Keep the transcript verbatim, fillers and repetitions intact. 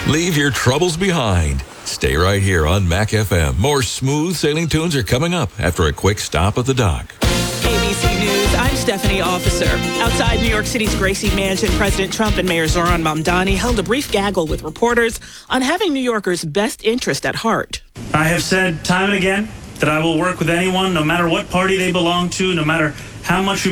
Leave your troubles behind. Stay right here on Mac F M. More smooth sailing tunes are coming up after a quick stop at the dock. A B C News, I'm Stephanie Officer. Outside New York City's Gracie Mansion, President Trump and Mayor Zohran Mamdani held a brief gaggle with reporters on having New Yorkers' best interest at heart. I have said time and again that I will work with anyone, no matter what party they belong to, no matter how much we